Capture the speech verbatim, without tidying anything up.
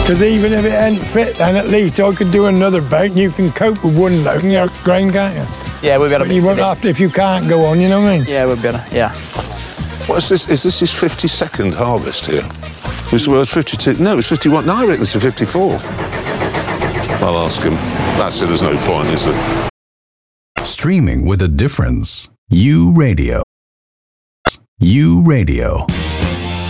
Because even if it ain't fit, then at least I could do another bag and you can cope with one load in your grain, can't you? Yeah, we'll be able to You mix won't it in. have to, if you can't go on, you know what I mean? Yeah, we'll be able to, yeah. What is this? Is this his fifty-second harvest here? Was the word fifty-two? No, it's fifty-one. No, I reckon it's a fifty-four. I'll ask him. That's it, there's no point, is there? Streaming with a difference. U Radio. U Radio.